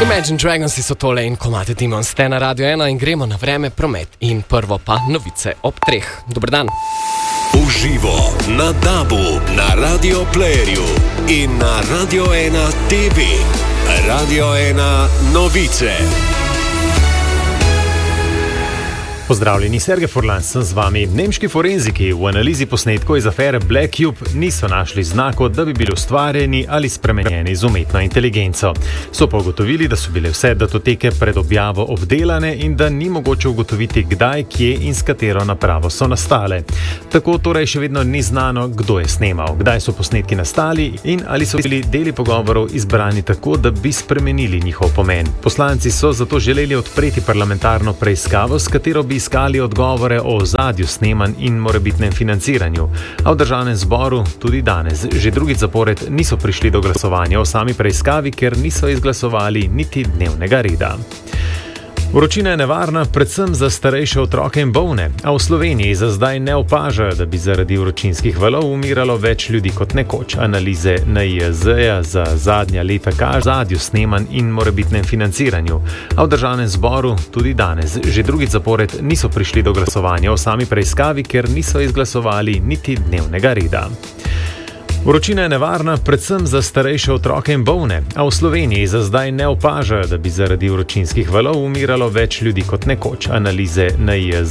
Imagine Dragons so tole in komate Demon ste na Radio 1 in gremo na vreme, promet in prvo pa novice ob 3. Dober dan. Uživo na DAB-u, na Radio Playerju in na Radio 1 TV. Radio 1 novice. Pozdravljeni, Sergej Furlan sem z vami. Nemški forenziki v analizi posnetkov iz afere Black Cube niso našli znakov, da bi bili ustvarjeni ali spremenjeni z umetno inteligenco. So pa ugotovili, da so bile vse datoteke pred objavo obdelane in da ni mogoče ugotoviti, kdaj, kje in s katero napravo so nastale. Tako torej še vedno ni znano, kdo je snemal, kdaj so posnetki nastali in ali so bili deli pogovorov izbrani tako, da bi spremenili njihov pomen. Poslanci so zato želeli odpreti parlamentarno preiskavo, s katero bi iskali odgovore o ozadju snemanj in morebitnem financiranju. A v državnem zboru tudi danes, že drugič zapored, niso prišli do glasovanja o sami preiskavi, ker niso izglasovali niti dnevnega reda. Vročina je nevarna predvsem za starejše otroke in bolne, a v Sloveniji za zdaj ne opažajo, da bi zaradi vročinskih valov umiralo več ljudi kot nekoč. Analize NIJZ-ja za zadnja leta kažejo ozadju snemanj in morebitnem financiranju, a v državnem zboru tudi danes, že drugič zapored, niso prišli do glasovanja o sami preiskavi, ker niso izglasovali niti dnevnega reda. Vročina je nevarna predvsem za starejše otroke in bolne, a v Sloveniji za zdaj ne opažajo, da bi zaradi vročinskih valov umiralo več ljudi kot nekoč. Analize NIJZ